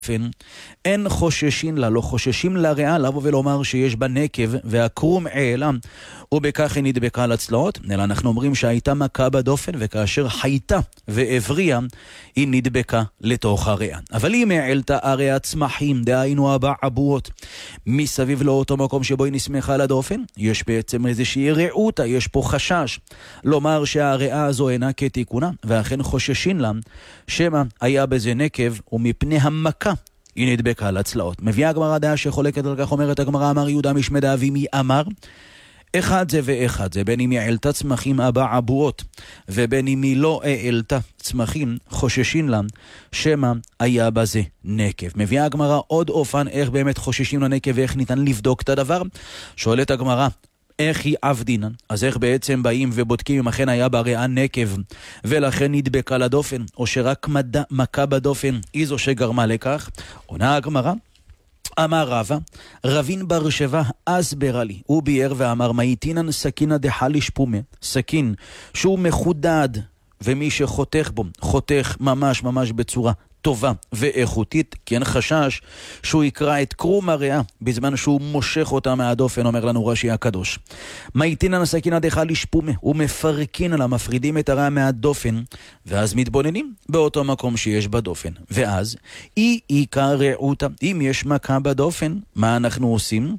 אין חוששים לה, לא חוששים לריאה לבוא ולומר שיש בה נקב והקרום העלה ובכך היא נדבקה לצלעות, אלא אנחנו אומרים שהייתה מכה בדופן וכאשר חייתה והבריאה היא נדבקה לתוך הריאה. אבל אם העלתה הריאה צמחים, דהיינו הבעבועות מסביב לאותו מקום שבו היא נסמכה לדופן, יש בעצם איזושהי רעותה, יש פה חשש לומר שהריאה הזו אינה כתיקונה, ואכן חוששים לה שמה היה בזה נקב ומפני המכה היא נדבקה לצלעות. מביאה הגמרא דעה שחולקת על כך, אומרת הגמרא, אמר יהודה משמד אבי מי אמר אחד זה ואחד זה, בין אם היא העלתה צמחים הבעבועות ובין אם היא לא העלתה צמחים, חוששים לה שמה היה בזה נקב. מביאה הגמרא עוד אופן איך באמת חוששים לנקב ואיך ניתן לבדוק את הדבר. שואלת הגמרא, איך היא עבדינן? אז איך בעצם באים ובודקים אם אכן היה בריאה נקב ולכן נדבקה לדופן, או שרק מכה בדופן היא זו שגרמה לכך? עונה הגמרא, אמר רבא, רבין בר שבע אסברה לי, הוא ביאר ואמר, מאיתינן סכינא דחליש פומה, סכין שהוא מחודד ומי שחותך בו חותך ממש בצורה טובה ואיכותית, כי אין חשש שהוא יקרא את קרום הריאה בזמן שהוא מושך אותה מהדופן, אומר לנו רש"י הקדוש. מאיתינן סכינא דחליש פומה, ומפרקין לה, מפרידים את הריאה מהדופן, ואז מתבוננים באותו מקום שיש בדופן, ואז אי עיקר רעותה, אם יש מכה בדופן, מה אנחנו עושים?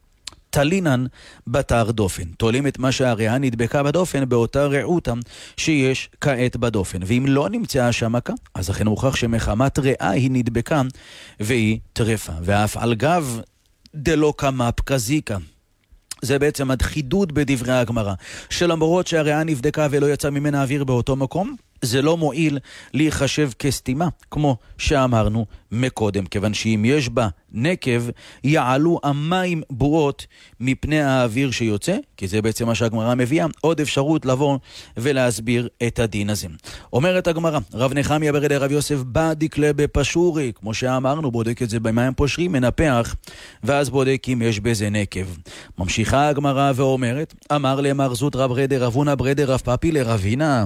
תלינן בתר דופן, תולים את מה שהריאה נדבקה בדופן באותה רעותה שיש כעת בדופן, ואם לא נמצאה שם מכה, אז אכן הוכח שמחמת ריאה היא נדבקה והיא טרפה. ואף על גב דלא קמה פקזיקה, זה בעצם הדחידוד בדברי הגמרא, שלמרות שהריאה נבדקה ולא יצא ממנה אוויר באותו מקום, זה לא מועיל להיחשב כסתימה, כמו שאמרנו מקודם, כיוון שאם יש בה נקב, יעלו המים בועות מפני האוויר שיוצא, כי זה בעצם מה שהגמרא מביאה, עוד אפשרות לבוא ולהסביר את הדין הזה. אומרת הגמרא, רב נחמיה ברד רב יוסף בא דקלה בפשורי, כמו שאמרנו, בודק את זה במים פושרים, מנפח, ואז בודק אם יש בזה נקב. ממשיכה הגמרא ואומרת, אמר למר זוט רב רד רבונה ברד רב פפי לרבינה,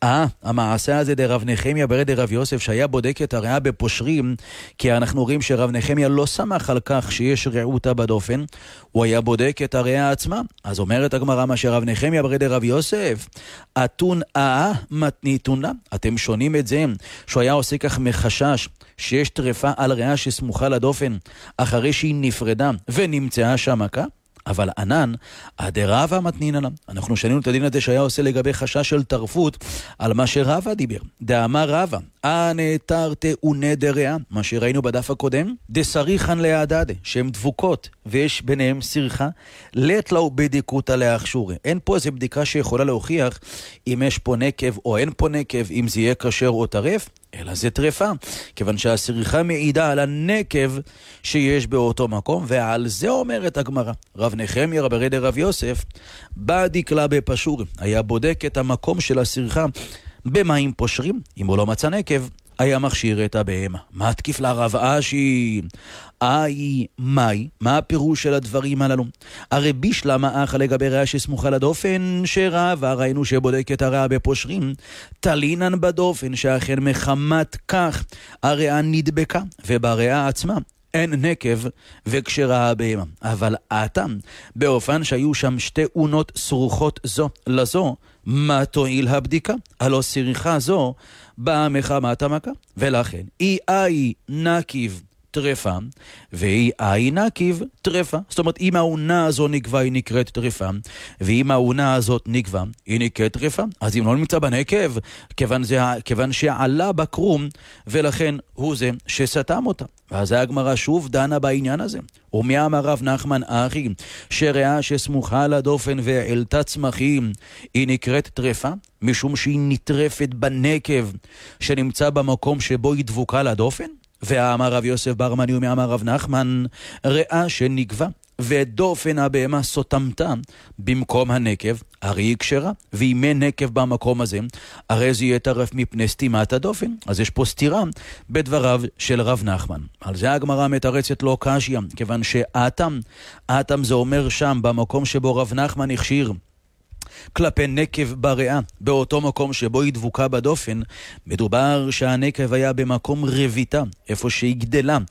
המעשה הזה דרב נחמיה ברד רב יוסף שהיה בודק את הריאה בפושרים, כי אנחנו רואים שרב נחמיה לא שמח על כך שיש רעותה בדופן, הוא היה בודק את הריאה עצמה. אז אומרת הגמרא, מה שרב נחמיה ברד רב יוסף, אתון מתניתון לה, אתם שונים את זה שהוא היה עושה כך מחשש שיש טרפה על ריאה שסמוכה לדופן אחרי שהיא נפרדה ונמצאה שם מכה? אבל ענן, הדרבה מתנין עליו. אנחנו שנינו את הדין הזה שהיה עושה לגבי חשש של טרפות על מה שרבה דיבר. דאמר רבה, נאתרת ונדריה, מה שראינו בדף הקודם, דסריחן להדדה, שהן דבוקות ויש ביניהם סריחה, לת לו בדיקותא להכשורי. אין פה איזו בדיקה שיכולה להוכיח אם יש פה נקב או אין פה נקב, אם זה יהיה כשר או טרף, אלא זה טרפה, כיוון שהסריחה מעידה על הנקב שיש באותו מקום, ועל זה אומרת הגמרא, רב נחמיה ברד רב יוסף בא דקלה בפשור, היה בודק את המקום של הסריחה במים פושרים, אם הוא לא מצא נקב היה מכשיר את הבהמה. מה התקיף לרב אשי? מאי, מה הפירוש של הדברים הללו? הרי בישלמה אחא לגבי ריאה שסמוכה לדופן, שרבה ראינו שבודק את הריאה בפושרים, תלינן בדופן שאכן מחמת כך הריאה נדבקה, ובריאה עצמה אין נקב וכשרה הבהמה. אבל האטם, באופן שהיו שם שתי אונות סרוכות זו לזו, מה תועיל הבדיקה? הלא סריחה זו באה מחמת המכה, ולכן אי נקיב טרפה, והיא נקיב טרפה. זאת אומרת, אם העונה הזו נקבע היא נקראת טרפה, ואם העונה הזאת נקבע היא נקראת טרפה, אז אם לא נמצא בנקב, כיוון שעלה בקרום, ולכן הוא זה שסתם אותה. ואז הגמרא שוב דנה בעניין הזה. ומי אמר רב נחמן אחי, שריאה שסמוכה לדופן והעלתה צמחים, היא נקראת טרפה, משום שהיא נטרפת בנקב שנמצא במקום שבו היא דבוקה לדופן? ואמר רב יוסף בר מני ומי אמר רב נחמן, ריאה שנקבע ודופן הבהמה סותמתה במקום הנקב, הרי היא כשרה, ואם אין נקב במקום הזה, הרי זה יהיה טרף מפני סתימת הדופן. אז יש פה סתירה בדבריו של רב נחמן. על זה הגמרא מתרצת לו קשיא, כיוון שהאטם זה אומר שם במקום שבו רב נחמן הכשיר כלפי נקב בריאה, באותו מקום שבו היא דבוקה בדופן. מדובר שהנקב היה במקום רביתה, איפה שהיא גדלה,